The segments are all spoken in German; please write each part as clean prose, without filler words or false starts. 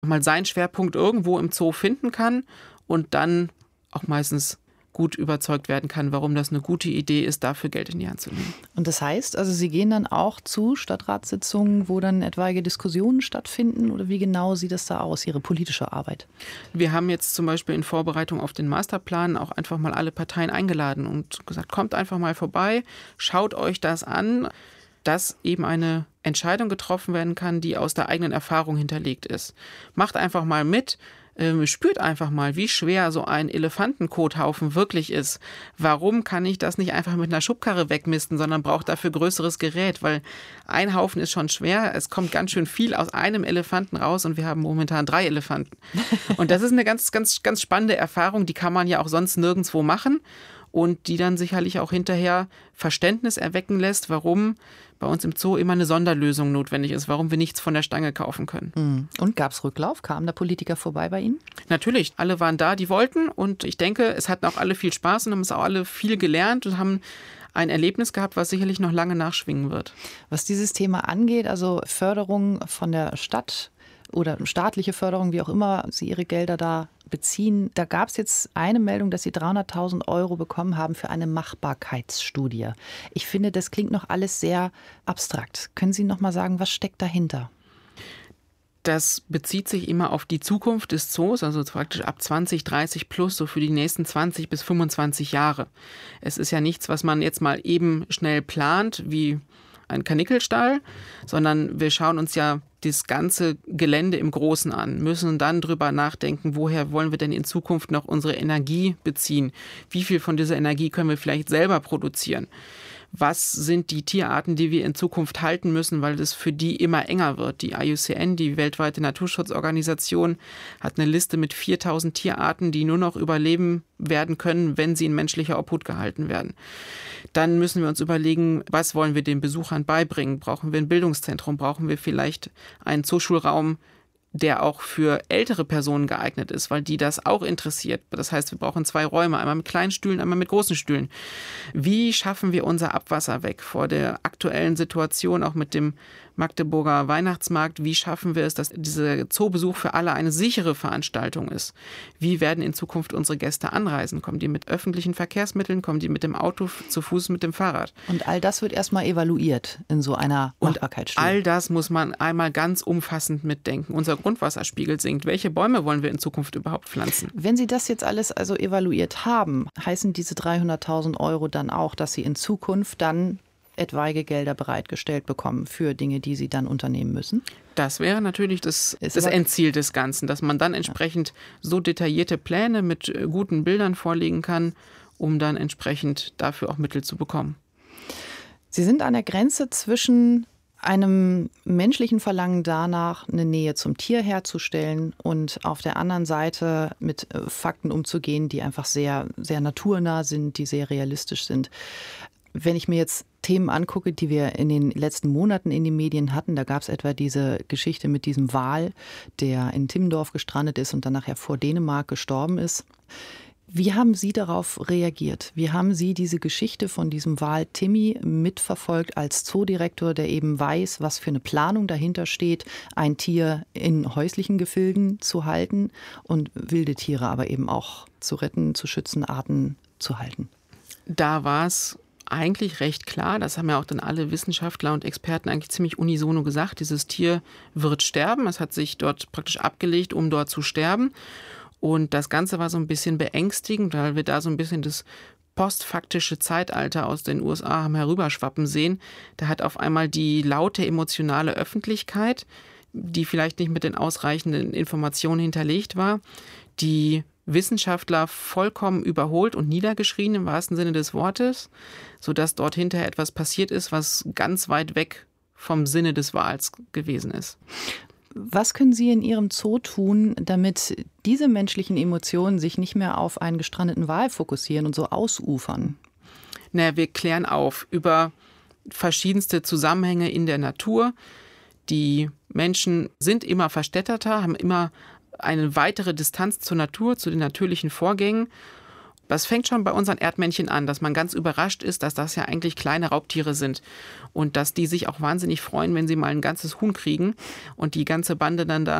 mal seinen Schwerpunkt irgendwo im Zoo finden kann und dann auch meistens gut überzeugt werden kann, warum das eine gute Idee ist, dafür Geld in die Hand zu nehmen. Und das heißt, also Sie gehen dann auch zu Stadtratssitzungen, wo dann etwaige Diskussionen stattfinden, oder wie genau sieht das da aus, Ihre politische Arbeit? Wir haben jetzt zum Beispiel in Vorbereitung auf den Masterplan auch einfach mal alle Parteien eingeladen und gesagt, kommt einfach mal vorbei, schaut euch das an, dass eben eine Entscheidung getroffen werden kann, die aus der eigenen Erfahrung hinterlegt ist. Macht einfach mal mit. Spürt einfach mal, wie schwer so ein Elefantenkothaufen wirklich ist. Warum kann ich das nicht einfach mit einer Schubkarre wegmisten, sondern brauche dafür größeres Gerät? Weil ein Haufen ist schon schwer, es kommt ganz schön viel aus einem Elefanten raus und wir haben momentan 3 Elefanten. Und das ist eine ganz, ganz, ganz spannende Erfahrung, die kann man ja auch sonst nirgendwo machen und die dann sicherlich auch hinterher Verständnis erwecken lässt, warum bei uns im Zoo immer eine Sonderlösung notwendig ist, warum wir nichts von der Stange kaufen können. Und gab es Rücklauf? Kamen da Politiker vorbei bei Ihnen? Natürlich, alle waren da, die wollten, und ich denke, es hatten auch alle viel Spaß und haben es auch alle viel gelernt und haben ein Erlebnis gehabt, was sicherlich noch lange nachschwingen wird. Was dieses Thema angeht, also Förderung von der Stadt oder staatliche Förderung, wie auch immer Sie Ihre Gelder da beziehen. Da gab es jetzt eine Meldung, dass Sie 300.000 € bekommen haben für eine Machbarkeitsstudie. Ich finde, das klingt noch alles sehr abstrakt. Können Sie noch mal sagen, was steckt dahinter? Das bezieht sich immer auf die Zukunft des Zoos, also praktisch ab 2030 plus, so für die nächsten 20 bis 25 Jahre. Es ist ja nichts, was man jetzt mal eben schnell plant, wie ein Karnickelstall, sondern wir schauen uns ja das ganze Gelände im Großen an, müssen dann drüber nachdenken, woher wollen wir denn in Zukunft noch unsere Energie beziehen? Wie viel von dieser Energie können wir vielleicht selber produzieren? Was sind die Tierarten, die wir in Zukunft halten müssen, weil es für die immer enger wird? Die IUCN, die weltweite Naturschutzorganisation, hat eine Liste mit 4.000 Tierarten, die nur noch überleben werden können, wenn sie in menschlicher Obhut gehalten werden. Dann müssen wir uns überlegen, was wollen wir den Besuchern beibringen? Brauchen wir ein Bildungszentrum? Brauchen wir vielleicht einen Zooschulraum, der auch für ältere Personen geeignet ist, weil die das auch interessiert. Das heißt, wir brauchen 2 Räume, einmal mit kleinen Stühlen, einmal mit großen Stühlen. Wie schaffen wir unser Abwasser weg vor der aktuellen Situation, auch mit dem Magdeburger Weihnachtsmarkt? Wie schaffen wir es, dass dieser Zoobesuch für alle eine sichere Veranstaltung ist? Wie werden in Zukunft unsere Gäste anreisen? Kommen die mit öffentlichen Verkehrsmitteln? Kommen die mit dem Auto, zu Fuß, mit dem Fahrrad? Und all das wird erstmal evaluiert in so einer Machbarkeitsstudie. All das muss man einmal ganz umfassend mitdenken. Unser Grundwasserspiegel sinkt. Welche Bäume wollen wir in Zukunft überhaupt pflanzen? Wenn Sie das jetzt alles also evaluiert haben, heißen diese 300.000 € dann auch, dass Sie in Zukunft dann etwaige Gelder bereitgestellt bekommen für Dinge, die Sie dann unternehmen müssen? Das wäre natürlich das Endziel des Ganzen, dass man dann entsprechend so detaillierte Pläne mit guten Bildern vorlegen kann, um dann entsprechend dafür auch Mittel zu bekommen. Sie sind an der Grenze zwischen einem menschlichen Verlangen danach, eine Nähe zum Tier herzustellen und auf der anderen Seite mit Fakten umzugehen, die einfach sehr, sehr naturnah sind, die sehr realistisch sind. Wenn ich mir jetzt Themen angucke, die wir in den letzten Monaten in den Medien hatten, da gab es etwa diese Geschichte mit diesem Wal, der in Timmendorf gestrandet ist und dann nachher vor Dänemark gestorben ist. Wie haben Sie darauf reagiert? Wie haben Sie diese Geschichte von diesem Wal Timmy mitverfolgt als Zoodirektor, der eben weiß, was für eine Planung dahinter steht, ein Tier in häuslichen Gefilden zu halten und wilde Tiere aber eben auch zu retten, zu schützen, Arten zu halten? Da war es eigentlich recht klar, das haben ja auch dann alle Wissenschaftler und Experten eigentlich ziemlich unisono gesagt, dieses Tier wird sterben. Es hat sich dort praktisch abgelegt, um dort zu sterben. Und das Ganze war so ein bisschen beängstigend, weil wir da so ein bisschen das postfaktische Zeitalter aus den USA haben herüberschwappen sehen. Da hat auf einmal die laute emotionale Öffentlichkeit, die vielleicht nicht mit den ausreichenden Informationen hinterlegt war, die Wissenschaftler vollkommen überholt und niedergeschrien im wahrsten Sinne des Wortes, sodass dort hinterher etwas passiert ist, was ganz weit weg vom Sinne des Wals gewesen ist. Was können Sie in Ihrem Zoo tun, damit diese menschlichen Emotionen sich nicht mehr auf einen gestrandeten Wal fokussieren und so ausufern? Wir klären auf über verschiedenste Zusammenhänge in der Natur. Die Menschen sind immer verstädterter, haben immer eine weitere Distanz zur Natur, zu den natürlichen Vorgängen. Das fängt schon bei unseren Erdmännchen an, dass man ganz überrascht ist, dass das ja eigentlich kleine Raubtiere sind und dass die sich auch wahnsinnig freuen, wenn sie mal ein ganzes Huhn kriegen und die ganze Bande dann da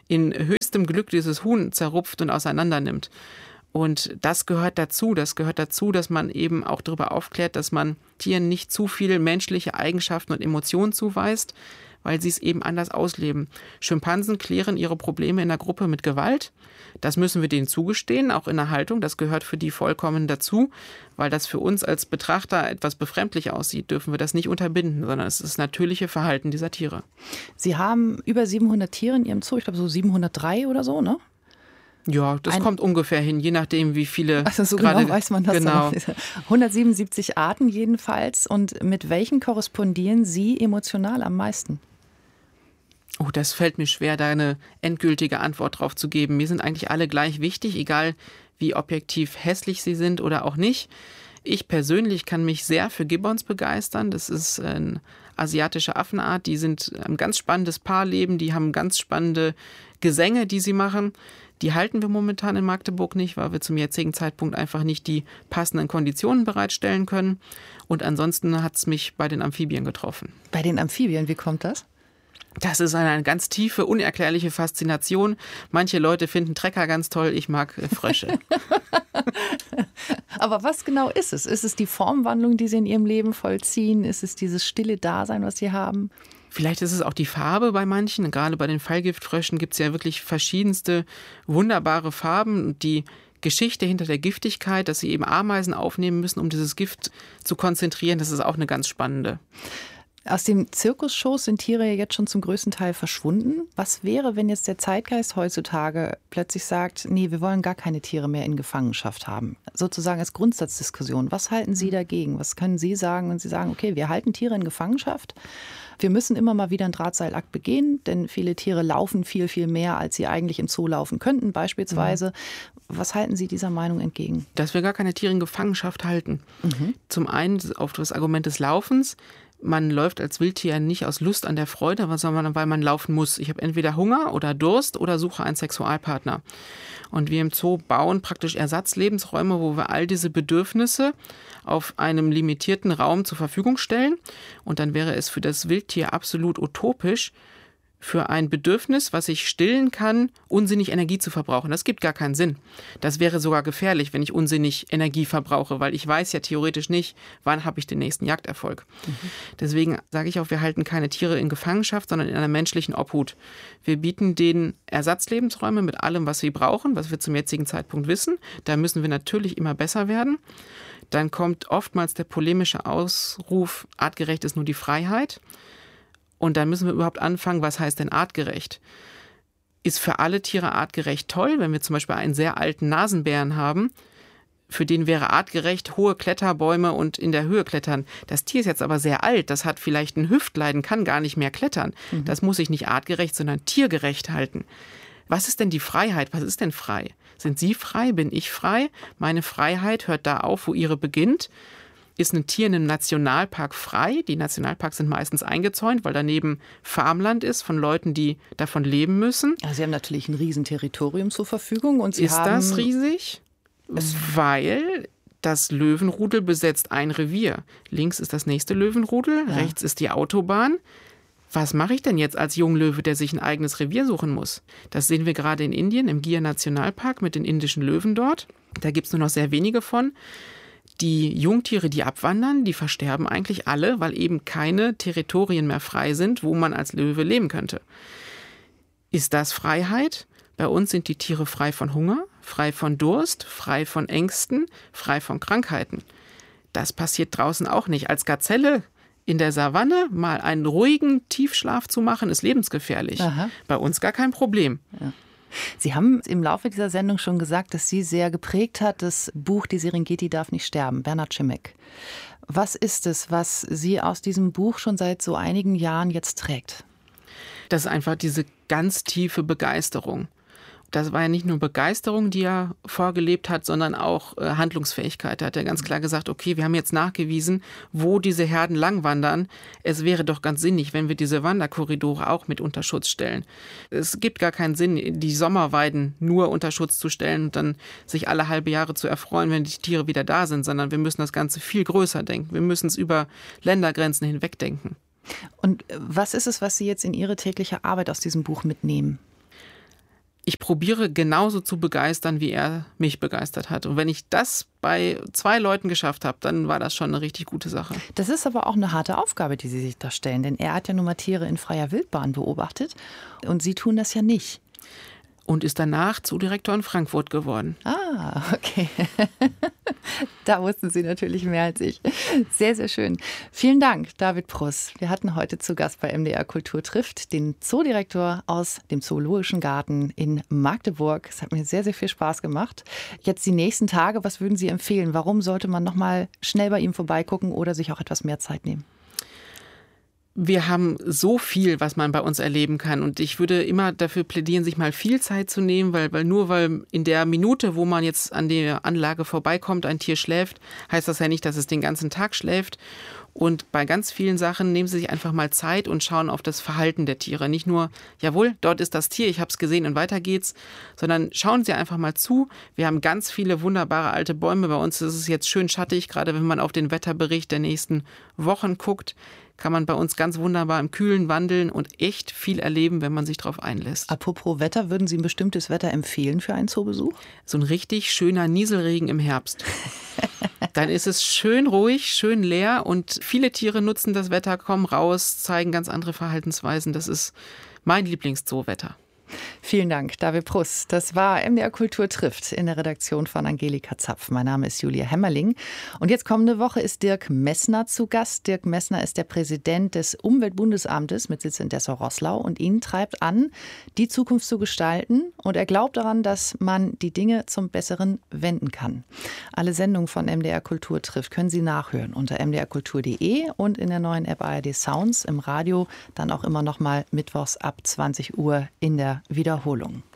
in höchstem Glück dieses Huhn zerrupft und auseinander nimmt. Und das gehört dazu, dass man eben auch darüber aufklärt, dass man Tieren nicht zu viele menschliche Eigenschaften und Emotionen zuweist, weil sie es eben anders ausleben. Schimpansen klären ihre Probleme in der Gruppe mit Gewalt. Das müssen wir denen zugestehen, auch in der Haltung. Das gehört für die vollkommen dazu, weil das für uns als Betrachter etwas befremdlich aussieht, dürfen wir das nicht unterbinden, sondern es ist das natürliche Verhalten dieser Tiere. Sie haben über 700 Tiere in Ihrem Zoo, ich glaube so 703 oder so, ne? Ja, das kommt ungefähr hin, je nachdem, wie viele. Also so gerade, genau weiß man das. Genau. 177 Arten jedenfalls. Und mit welchen korrespondieren Sie emotional am meisten? Oh, das fällt mir schwer, da eine endgültige Antwort drauf zu geben. Mir sind eigentlich alle gleich wichtig, egal wie objektiv hässlich sie sind oder auch nicht. Ich persönlich kann mich sehr für Gibbons begeistern. Das ist eine asiatische Affenart. Die sind ein ganz spannendes Paarleben. Die haben ganz spannende Gesänge, die sie machen. Die halten wir momentan in Magdeburg nicht, weil wir zum jetzigen Zeitpunkt einfach nicht die passenden Konditionen bereitstellen können. Und ansonsten hat es mich bei den Amphibien getroffen. Bei den Amphibien, wie kommt das? Das ist eine ganz tiefe, unerklärliche Faszination. Manche Leute finden Trecker ganz toll, ich mag Frösche. Aber was genau ist es? Ist es die Formwandlung, die Sie in Ihrem Leben vollziehen? Ist es dieses stille Dasein, was Sie haben? Vielleicht ist es auch die Farbe bei manchen. Gerade bei den Fallgiftfröschen gibt es ja wirklich verschiedenste wunderbare Farben. Und die Geschichte hinter der Giftigkeit, dass sie eben Ameisen aufnehmen müssen, um dieses Gift zu konzentrieren, das ist auch eine ganz spannende. Aus den Zirkusshows sind Tiere ja jetzt schon zum größten Teil verschwunden. Was wäre, wenn jetzt der Zeitgeist heutzutage plötzlich sagt, nee, wir wollen gar keine Tiere mehr in Gefangenschaft haben? Sozusagen als Grundsatzdiskussion. Was halten Sie dagegen? Was können Sie sagen, wenn Sie sagen, okay, wir halten Tiere in Gefangenschaft? Wir müssen immer mal wieder einen Drahtseilakt begehen, denn viele Tiere laufen viel, viel mehr, als sie eigentlich im Zoo laufen könnten beispielsweise. Was halten Sie dieser Meinung entgegen? Dass wir gar keine Tiere in Gefangenschaft halten. Zum einen auf das Argument des Laufens. Man läuft als Wildtier nicht aus Lust an der Freude, sondern weil man laufen muss. Ich habe entweder Hunger oder Durst oder suche einen Sexualpartner. Und wir im Zoo bauen praktisch Ersatzlebensräume, wo wir all diese Bedürfnisse auf einem limitierten Raum zur Verfügung stellen. Und dann wäre es für das Wildtier absolut utopisch, für ein Bedürfnis, was ich stillen kann, unsinnig Energie zu verbrauchen. Das gibt gar keinen Sinn. Das wäre sogar gefährlich, wenn ich unsinnig Energie verbrauche, weil ich weiß ja theoretisch nicht, wann habe ich den nächsten Jagderfolg. Deswegen sage ich auch, wir halten keine Tiere in Gefangenschaft, sondern in einer menschlichen Obhut. Wir bieten denen Ersatzlebensräume mit allem, was sie brauchen, was wir zum jetzigen Zeitpunkt wissen. Da müssen wir natürlich immer besser werden. Dann kommt oftmals der polemische Ausruf, artgerecht ist nur die Freiheit. Und dann müssen wir überhaupt anfangen, was heißt denn artgerecht? Ist für alle Tiere artgerecht toll, wenn wir zum Beispiel einen sehr alten Nasenbären haben, für den wäre artgerecht hohe Kletterbäume und in der Höhe klettern. Das Tier ist jetzt aber sehr alt, das hat vielleicht ein Hüftleiden, kann gar nicht mehr klettern. Das muss ich nicht artgerecht, sondern tiergerecht halten. Was ist denn die Freiheit? Was ist denn frei? Sind Sie frei? Bin ich frei? Meine Freiheit hört da auf, wo Ihre beginnt. Ist ein Tier in einem Nationalpark frei? Die Nationalparks sind meistens eingezäunt, weil daneben Farmland ist von Leuten, die davon leben müssen. Ja, Sie haben natürlich ein Riesenterritorium zur Verfügung. Und ist das riesig? Weil das Löwenrudel besetzt ein Revier. Links ist das nächste Löwenrudel, rechts ist die Autobahn. Was mache ich denn jetzt als Junglöwe, der sich ein eigenes Revier suchen muss? Das sehen wir gerade in Indien, im Gir-Nationalpark mit den indischen Löwen dort. Da gibt es nur noch sehr wenige von. Die Jungtiere, die abwandern, die versterben eigentlich alle, weil eben keine Territorien mehr frei sind, wo man als Löwe leben könnte. Ist das Freiheit? Bei uns sind die Tiere frei von Hunger, frei von Durst, frei von Ängsten, frei von Krankheiten. Das passiert draußen auch nicht. Als Gazelle in der Savanne mal einen ruhigen Tiefschlaf zu machen, ist lebensgefährlich. Aha. Bei uns gar kein Problem. Ja. Sie haben im Laufe dieser Sendung schon gesagt, dass Sie sehr geprägt hat, das Buch Die Serengeti darf nicht sterben, Bernhard Grzimek. Was ist es, was Sie aus diesem Buch schon seit so einigen Jahren jetzt trägt? Das ist einfach diese ganz tiefe Begeisterung. Das war ja nicht nur Begeisterung, die er vorgelebt hat, sondern auch Handlungsfähigkeit. Da hat er ganz klar gesagt, okay, wir haben jetzt nachgewiesen, wo diese Herden langwandern. Es wäre doch ganz sinnig, wenn wir diese Wanderkorridore auch mit unter Schutz stellen. Es gibt gar keinen Sinn, die Sommerweiden nur unter Schutz zu stellen und dann sich alle halbe Jahre zu erfreuen, wenn die Tiere wieder da sind, sondern wir müssen das Ganze viel größer denken. Wir müssen es über Ländergrenzen hinweg denken. Und was ist es, was Sie jetzt in Ihre tägliche Arbeit aus diesem Buch mitnehmen? ich probiere genauso zu begeistern, wie er mich begeistert hat. Und wenn ich das bei 2 Leuten geschafft habe, dann war das schon eine richtig gute Sache. Das ist aber auch eine harte Aufgabe, die Sie sich da stellen. Denn er hat ja nun mal Tiere in freier Wildbahn beobachtet und Sie tun das ja nicht. Und ist danach Zoodirektor in Frankfurt geworden. Ah, okay. Da wussten Sie natürlich mehr als ich. Sehr, sehr schön. Vielen Dank, David Pruss. Wir hatten heute zu Gast bei MDR Kultur trifft den Zoodirektor aus dem Zoologischen Garten in Magdeburg. Es hat mir sehr, sehr viel Spaß gemacht. Jetzt die nächsten Tage, was würden Sie empfehlen? Warum sollte man noch mal schnell bei ihm vorbeigucken oder sich auch etwas mehr Zeit nehmen? Wir haben so viel, was man bei uns erleben kann. Und ich würde immer dafür plädieren, sich mal viel Zeit zu nehmen, weil in der Minute, wo man jetzt an der Anlage vorbeikommt, ein Tier schläft, heißt das ja nicht, dass es den ganzen Tag schläft. Und bei ganz vielen Sachen nehmen Sie sich einfach mal Zeit und schauen auf das Verhalten der Tiere. Nicht nur, jawohl, dort ist das Tier, ich habe es gesehen und weiter geht's, sondern schauen Sie einfach mal zu. Wir haben ganz viele wunderbare alte Bäume. Bei uns ist es jetzt schön schattig, gerade wenn man auf den Wetterbericht der nächsten Wochen guckt, kann man bei uns ganz wunderbar im Kühlen wandeln und echt viel erleben, wenn man sich darauf einlässt. Apropos Wetter, würden Sie ein bestimmtes Wetter empfehlen für einen Zoobesuch? So ein richtig schöner Nieselregen im Herbst. Dann ist es schön ruhig, schön leer und viele Tiere nutzen das Wetter, kommen raus, zeigen ganz andere Verhaltensweisen. Das ist mein Lieblingszoo-Wetter. Vielen Dank, David Pruss. Das war MDR Kultur trifft in der Redaktion von Angelika Zapf. Mein Name ist Julia Hemmerling. Und jetzt kommende Woche ist Dirk Messner zu Gast. Dirk Messner ist der Präsident des Umweltbundesamtes mit Sitz in Dessau-Roßlau und ihn treibt an, die Zukunft zu gestalten. Und er glaubt daran, dass man die Dinge zum Besseren wenden kann. Alle Sendungen von MDR Kultur trifft können Sie nachhören unter mdrkultur.de und in der neuen App ARD Sounds im Radio, dann auch immer noch mal mittwochs ab 20 Uhr in der Wiederholung.